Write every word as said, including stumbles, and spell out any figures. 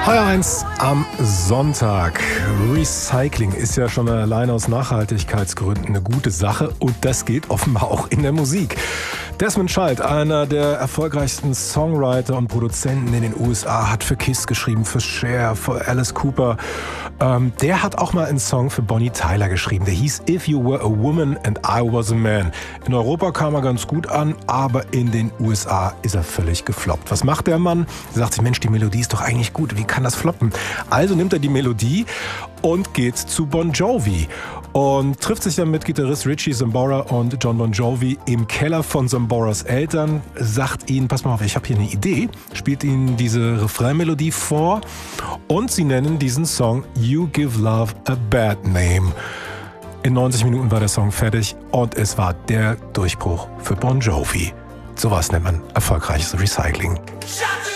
H eins am Sonntag. Recycling ist ja schon allein aus Nachhaltigkeitsgründen eine gute Sache und das geht offenbar auch in der Musik. Desmond Child, einer der erfolgreichsten Songwriter und Produzenten in den U S A, hat für Kiss geschrieben, für Cher, für Alice Cooper. Ähm, der hat auch mal einen Song für Bonnie Tyler geschrieben. Der hieß If You Were a Woman and I Was a Man. In Europa kam er ganz gut an, aber in den U S A ist er völlig gefloppt. Was macht der Mann? Er sagt sich, Mensch, die Melodie ist doch eigentlich gut. Wie kann das floppen? Also nimmt er die Melodie und geht zu Bon Jovi und trifft sich dann mit Gitarrist Richie Sambora und John Bon Jovi im Keller von Samboras Eltern, sagt ihnen, pass mal auf, ich habe hier eine Idee, spielt ihnen diese Refrainmelodie vor und sie nennen diesen Song You Give Love a Bad Name. In neunzig Minuten war der Song fertig und es war der Durchbruch für Bon Jovi. Sowas nennt man erfolgreiches Recycling.